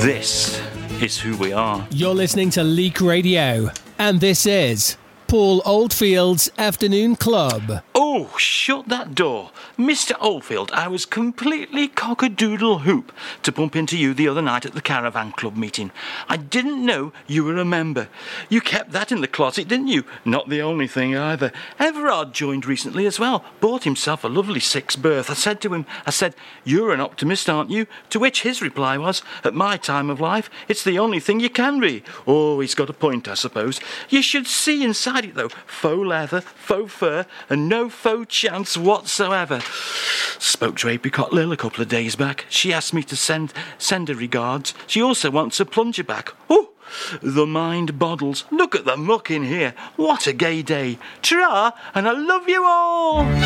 This is who we are. You're listening to Leak Radio, and this is Paul Oldfield's Afternoon Club. Oh, shut that door. Mr. Oldfield, I was completely cock-a-doodle-hoop to bump into you the other night at the Caravan Club meeting. I didn't know you were a member. You kept that in the closet, didn't you? Not the only thing either. Everard joined recently as well. Bought himself a lovely 6-berth. I said to him, you're an optimist, aren't you? To which his reply was, at my time of life, it's the only thing you can be. Oh, he's got a point, I suppose. You should see inside it, though. Faux leather, faux fur, and no faux chance whatsoever. Spoke to Apricot Lil a couple of days back. She asked me to send her regards. She also wants a plunger back. Oh, the mind boggles. Look at the muck in here. What a gay day. Ta-ra, and I love you all.